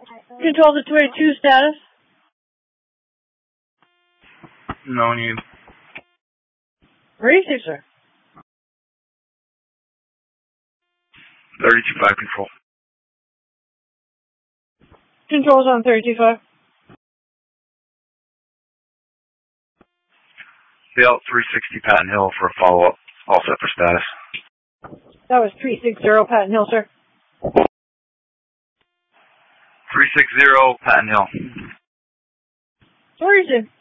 Control to 282 status. No need. 36, sir. 32.5 control. Control's on 32.5. Belt 360 Patton Hill for a follow-up. All set for status. That was 360 Patton Hill, sir. 360 Patton Hill. 42.